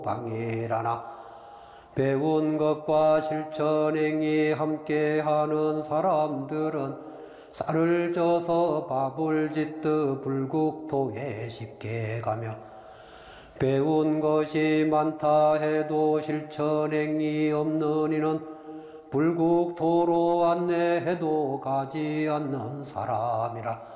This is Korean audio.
방일하나 배운 것과 실천행이 함께하는 사람들은 쌀을 쪄서 밥을 짓듯 불국토에 쉽게 가며 배운 것이 많다 해도 실천행이 없는 이는 불국토로 안내해도 가지 않는 사람이라.